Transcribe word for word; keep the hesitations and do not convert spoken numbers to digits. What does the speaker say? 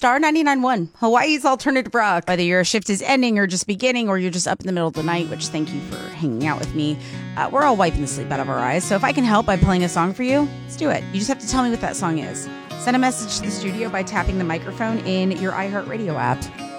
Star ninety-nine point one, Hawaii's alternative rock. Whether your shift is ending or just beginning, or you're just up in the middle of the night, which thank you for hanging out with me. Uh, we're all wiping the sleep out of our eyes. So if I can help by playing a song for you, let's do it. You just have to tell me what that song is. Send a message to the studio by tapping the microphone in your iHeartRadio app.